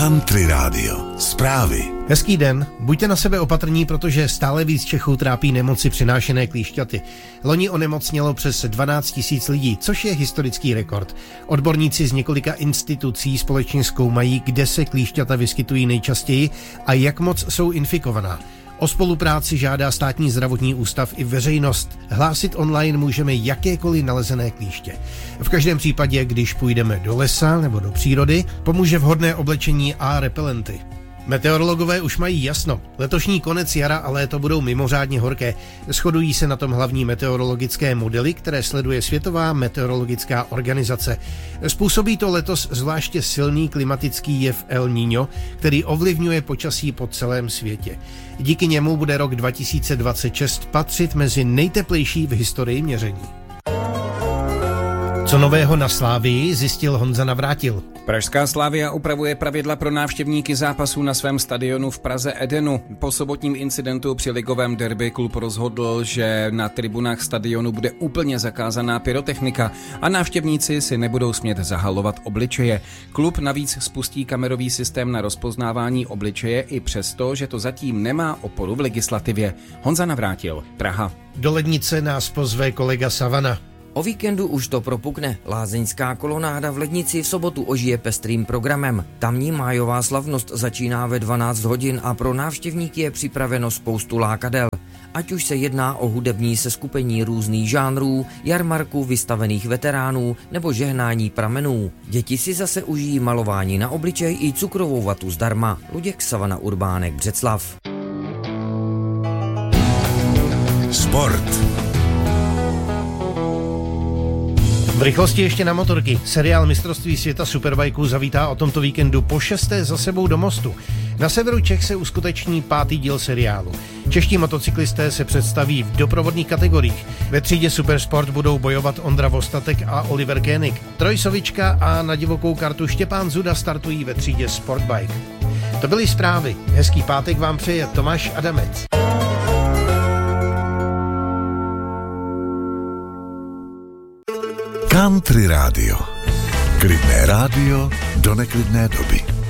Country Radio. Zprávy. Hezký den, buďte na sebe opatrní, protože stále víc Čechů trápí nemoci přinášené klíšťaty. Loni onemocnělo přes 12 000 lidí, což je historický rekord. Odborníci z několika institucí společně zkoumají, kde se klíšťata vyskytují nejčastěji a jak moc jsou infikovaná. O spolupráci žádá Státní zdravotní ústav i veřejnost. Hlásit online můžeme jakékoliv nalezené klíště. V každém případě, když půjdeme do lesa nebo do přírody, pomůže vhodné oblečení a repelenty. Meteorologové už mají jasno. Letošní konec jara a léto budou mimořádně horké. Shodují se na tom hlavní meteorologické modely, které sleduje Světová meteorologická organizace. Způsobí to letos zvláště silný klimatický jev El Niño, který ovlivňuje počasí po celém světě. Díky němu bude rok 2026 patřit mezi nejteplejší v historii měření. Co nového na Slavii, zjistil Honza Navrátil. Pražská Slavia upravuje pravidla pro návštěvníky zápasů na svém stadionu v Praze Edenu. Po sobotním incidentu při ligovém derby klub rozhodl, že na tribunách stadionu bude úplně zakázaná pyrotechnika a návštěvníci si nebudou smět zahalovat obličeje. Klub navíc spustí kamerový systém na rozpoznávání obličeje i přesto, že to zatím nemá oporu v legislativě. Honza Navrátil, Praha. Do Lednice nás pozve kolega Savana. O víkendu už to propukne. Lázeňská kolonáda v Lednici v sobotu ožije pestrým programem. Tamní májová slavnost začíná ve 12 hodin a pro návštěvníky je připraveno spoustu lákadel. Ať už se jedná o hudební seskupení různých žánrů, jarmarku vystavených veteránů nebo žehnání pramenů. Děti si zase užijí malování na obličej i cukrovou vatu zdarma. Luděk, Savana, Urbánek, Břeclav. Sport. V rychlosti ještě na motorky. Seriál Mistrovství světa superbajků zavítá o tomto víkendu po 6. za sebou do Mostu. Na severu Čech se uskuteční 5. díl seriálu. Čeští motocyklisté se představí v doprovodných kategoriích. Ve třídě Supersport budou bojovat Ondra Vostatek a Oliver Koenig. Trojsovička a na divokou kartu Štěpán Zuda startují ve třídě Sportbike. To byly zprávy. Hezký pátek vám přeje Tomáš Adamec. Country Radio. Klidné rádio do neklidné doby.